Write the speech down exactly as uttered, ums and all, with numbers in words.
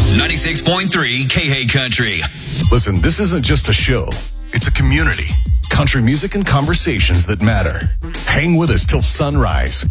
ninety-six point three K H Country. Listen, this isn't just a show. It's a community. Country music and conversations that matter. Hang with us till sunrise.